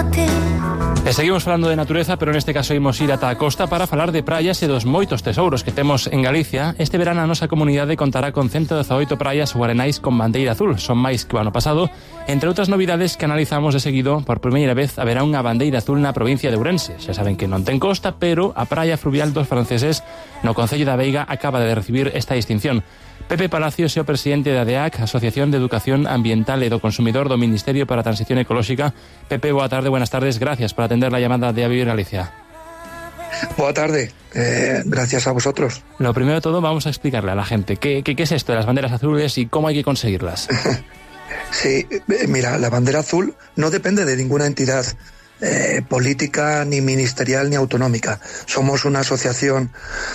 matin. Seguimos falando de natureza, pero en este caso imos ir ata a costa para falar de praias e dos moitos tesouros que temos en Galicia. Este verano a nosa comunidade contará con 118 praias ou arenais con bandeira azul. Son máis que o ano pasado. Entre outras novidades que analizamos de seguido, por primeira vez haberá unha bandeira azul na provincia de Ourense. Xa saben que non ten costa, pero a praia fluvial dos franceses no concello da Veiga acaba de recibir esta distinción. Pepe Palacios é o presidente da ADEAC, Asociación de Educación Ambiental e do Consumidor do Ministerio para a Transición Ecolóxica. Pepe, boa tarde, buenas tardes, gracias por atender la llamada de A Vivir Galicia. Boa tarde, gracias a vosotros. Lo primero de todo, vamos a explicarle a la gente qué es esto de las banderas azules y cómo hay que conseguirlas. Sí, mira, la bandera azul no depende de ninguna entidad política, ni ministerial, ni autonómica. Somos una asociación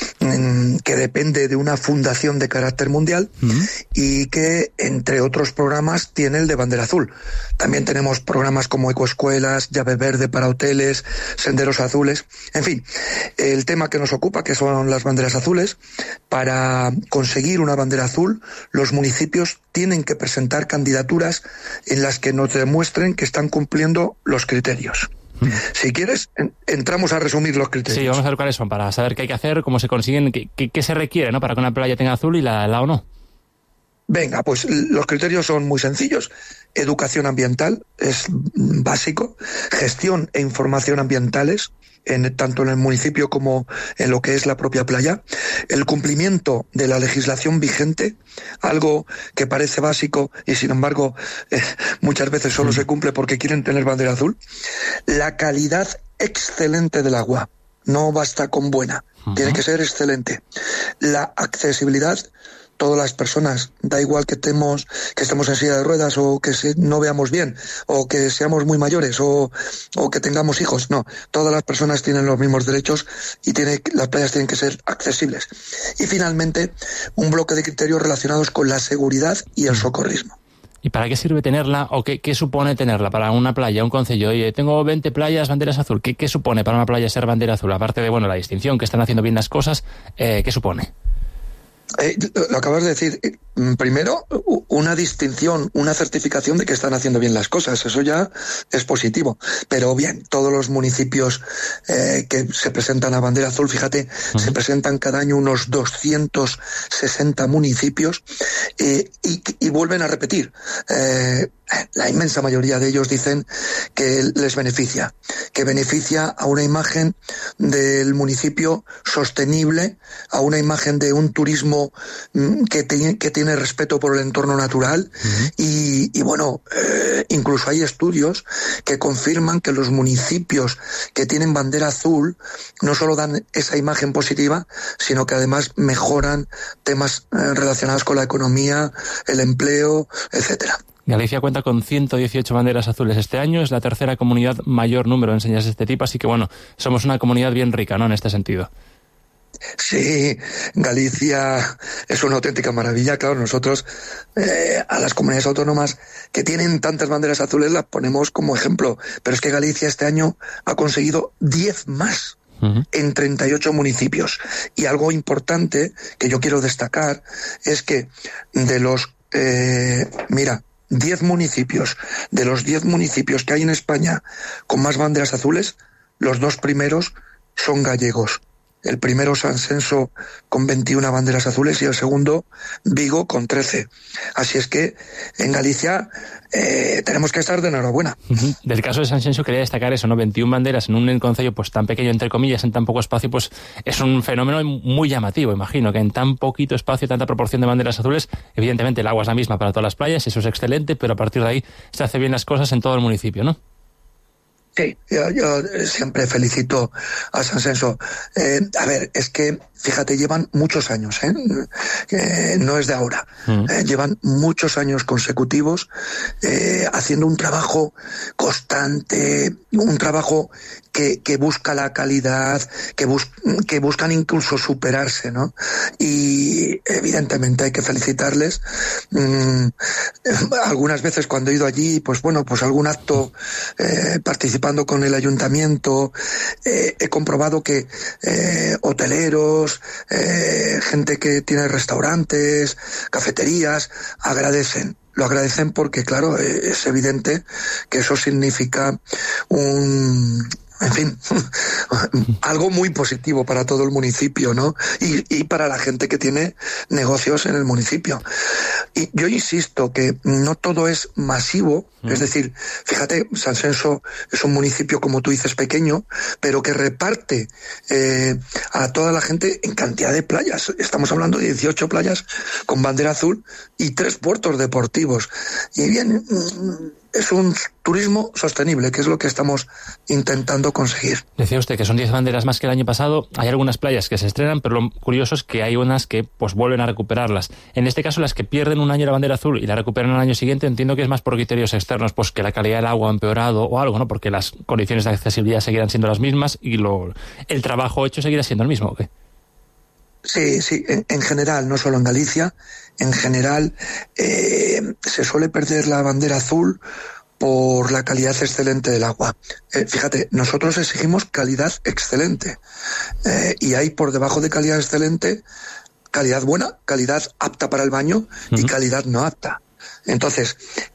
que depende de una fundación de carácter mundial y que, entre otros programas, tiene el de bandera azul. También tenemos programas como ecoescuelas, llave verde para hoteles, senderos azules. En fin, el tema que nos ocupa, que son las banderas azules, para conseguir una bandera azul, los municipios tienen que presentar candidaturas en las que nos demuestren que están cumpliendo los criterios. Si quieres, entramos a resumir los criterios. Sí, vamos a ver cuáles son, para saber qué hay que hacer, cómo se consiguen, qué se requiere, ¿no?, para que una playa tenga azul y la o no. Venga, pues los criterios son muy sencillos. Educación ambiental es básico. Gestión e información ambientales, tanto en el municipio como en lo que es la propia playa. El cumplimiento de la legislación vigente, algo que parece básico y sin embargo muchas veces solo se cumple porque quieren tener bandera azul. La calidad excelente del agua. No basta con buena, tiene que ser excelente. La accesibilidad. Todas las personas, da igual que estemos en silla de ruedas o que no veamos bien, o que seamos muy mayores, o que tengamos hijos. No, todas las personas tienen los mismos derechos y las playas tienen que ser accesibles. Y finalmente, un bloque de criterios relacionados con la seguridad y el socorrismo. ¿Y para qué sirve tenerla o qué supone tenerla para una playa, un concello? Oye, tengo 20 playas, banderas azul. ¿Qué supone para una playa ser bandera azul? Aparte de, la distinción, que están haciendo bien las cosas, ¿qué supone? Lo acabas de decir. Primero, una distinción, una certificación de que están haciendo bien las cosas. Eso ya es positivo. Pero bien, todos los municipios que se presentan a bandera azul, fíjate, se presentan cada año unos 260 municipios y vuelven a repetir. La inmensa mayoría de ellos dicen que les beneficia, a una imagen del municipio sostenible, a una imagen de un turismo que tiene respeto por el entorno natural y incluso hay estudios que confirman que los municipios que tienen bandera azul no solo dan esa imagen positiva, sino que además mejoran temas relacionados con la economía, el empleo, etcétera. Galicia cuenta con 118 banderas azules este año, es la tercera comunidad mayor número de enseñanzas de este tipo, así que somos una comunidad bien rica, ¿no?, en este sentido. Sí, Galicia es una auténtica maravilla. Claro, nosotros a las comunidades autónomas que tienen tantas banderas azules las ponemos como ejemplo, pero es que Galicia este año ha conseguido 10 más en 38 municipios. Y algo importante que yo quiero destacar es que de los 10 municipios, de los 10 municipios que hay en España con más banderas azules, los 2 primeros son gallegos. El primero, San Senso, con 21 banderas azules, y el segundo, Vigo, con 13. Así es que en Galicia tenemos que estar de enhorabuena. Del caso de San Senso quería destacar eso, ¿no? 21 banderas en un concello pues tan pequeño, entre comillas, en tan poco espacio, pues es un fenómeno muy llamativo. Imagino que en tan poquito espacio, tanta proporción de banderas azules, evidentemente el agua es la misma para todas las playas, eso es excelente, pero a partir de ahí se hace bien las cosas en todo el municipio, ¿no? Sí, yo siempre felicito a San Senso. A ver, es que, fíjate, llevan muchos años, que no es de ahora. Llevan muchos años consecutivos haciendo un trabajo constante, un trabajo que busca la calidad, que buscan incluso superarse, ¿no? Y evidentemente hay que felicitarles. Algunas veces cuando he ido allí, pues algún acto participando con el ayuntamiento, he comprobado que hoteleros, gente que tiene restaurantes, cafeterías, agradecen. Lo agradecen porque, claro, es evidente que eso significa en fin, algo muy positivo para todo el municipio, ¿no? Y para la gente que tiene negocios en el municipio. Y yo insisto que no todo es masivo, es decir, fíjate, Sanxenxo es un municipio, como tú dices, pequeño, pero que reparte a toda la gente en cantidad de playas. Estamos hablando de 18 playas con bandera azul y 3 puertos deportivos. Y bien, es un turismo sostenible, que es lo que estamos intentando conseguir. Decía usted que son 10 banderas más que el año pasado. Hay algunas playas que se estrenan, pero lo curioso es que hay unas que pues vuelven a recuperarlas. En este caso, las que pierden un año la bandera azul y la recuperan al año siguiente, entiendo que es más por criterios externos, pues que la calidad del agua ha empeorado o algo, ¿no? Porque las condiciones de accesibilidad seguirán siendo las mismas y el trabajo hecho seguirá siendo el mismo, ¿o qué? Sí, en general, no solo en Galicia, en general se suele perder la bandera azul por la calidad excelente del agua. Fíjate, nosotros exigimos calidad excelente y hay por debajo de calidad excelente calidad buena, calidad apta para el baño y calidad no apta. Entonces,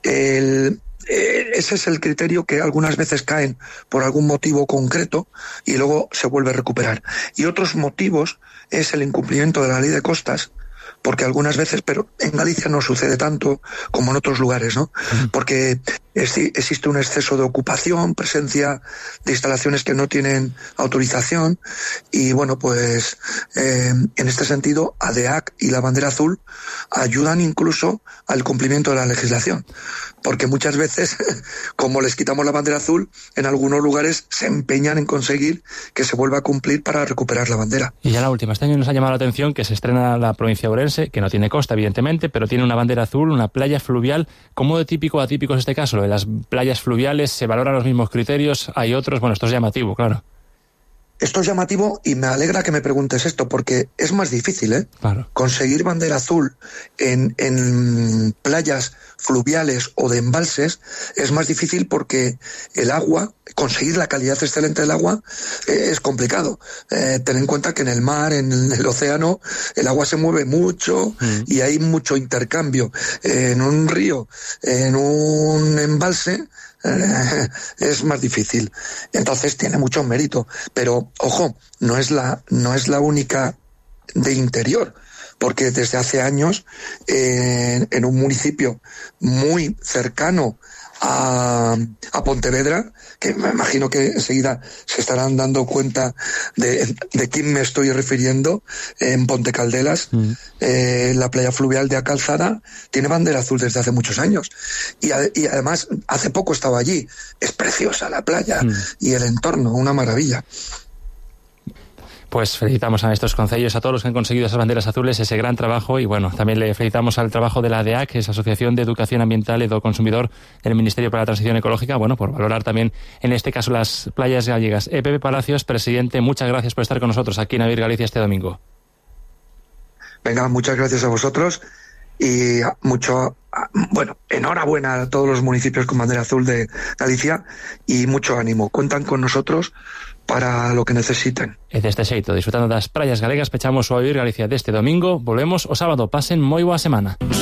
ese es el criterio que algunas veces caen por algún motivo concreto y luego se vuelve a recuperar. Y otros motivos es el incumplimiento de la ley de costas, porque algunas veces, pero en Galicia no sucede tanto como en otros lugares, ¿no? Porque existe un exceso de ocupación, presencia de instalaciones que no tienen autorización y bueno, pues en este sentido ADEAC y la bandera azul ayudan incluso al cumplimiento de la legislación, porque muchas veces, como les quitamos la bandera azul, en algunos lugares se empeñan en conseguir que se vuelva a cumplir para recuperar la bandera. Y ya la última, este año nos ha llamado la atención que se estrena la provincia de Ourense, que no tiene costa, evidentemente, pero tiene una bandera azul, una playa fluvial. ¿Cómo de típico a típico es este caso? Lo de las playas fluviales, ¿se valoran los mismos criterios? ¿Hay otros? Bueno, esto es llamativo, claro. Esto es llamativo y me alegra que me preguntes esto, porque es más difícil, Claro. Conseguir bandera azul en playas fluviales o de embalses es más difícil porque el agua, conseguir la calidad excelente del agua es complicado. Ten en cuenta que en el mar, en el océano, el agua se mueve mucho y hay mucho intercambio. En un río, en un embalse, es más difícil. Entonces tiene mucho mérito. Pero, ojo, no es la única de interior, porque desde hace años en un municipio muy cercano a Pontevedra, que me imagino que enseguida se estarán dando cuenta de quién me estoy refiriendo, en Ponte Caldelas, la playa fluvial de A Calzada tiene bandera azul desde hace muchos años y además hace poco estaba allí. Es preciosa la playa y el entorno, una maravilla. Pues felicitamos a estos concellos, a todos los que han conseguido esas banderas azules, ese gran trabajo, y bueno, también le felicitamos al trabajo de la ADEAC, que es Asociación de Educación Ambiental y do Consumidor del Ministerio para la Transición Ecológica, bueno, por valorar también, en este caso, las playas gallegas. Pepe Palacios, presidente, muchas gracias por estar con nosotros aquí en Avir Galicia este domingo. Venga, muchas gracias a vosotros y enhorabuena a todos los municipios con bandera azul de Galicia y mucho ánimo. Cuentan con nosotros para lo que necesiten. E deste xeito, disfrutando das praias galegas, pechamos o Avir Galicia deste domingo. Volvemos o sábado. Pasen moi boa semana.